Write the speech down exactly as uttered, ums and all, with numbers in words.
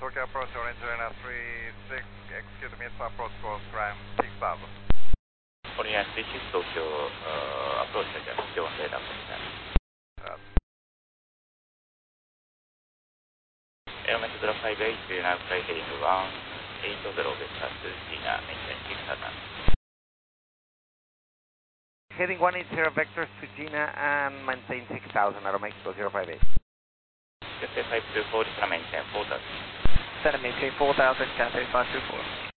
Tokyo approach, orange arena three six, execute miss approach course, climb six thousand. オリエンスリーシックス東京アプローチがよんゼロエロメントゼロファイブエイト、now flight heading one eight zero vector to Gina, maintain six thousand. Heading one eight zero vectors to Gina and maintain six thousand, Aeromexico zero five eight. Cathay five two four, maintain four thousand. Center maintain four thousand, Cathay five two four.